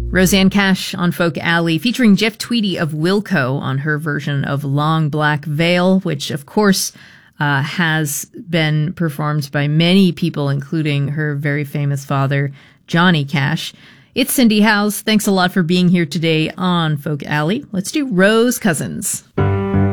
Rosanne Cash on Folk Alley, featuring Jeff Tweedy of Wilco on her version of Long Black Veil, which, of course, has been performed by many people, including her very famous father, Johnny Cash. It's Cindy Howes. Thanks a lot for being here today on Folk Alley. Let's do Rose Cousins.